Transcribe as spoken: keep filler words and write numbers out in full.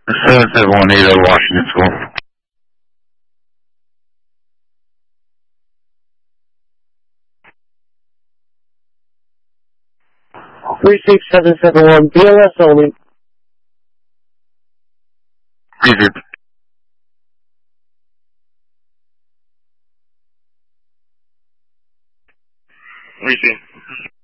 seven seven one eight zero Washington School. three six seven seven one, B L S only. Receive. Receive.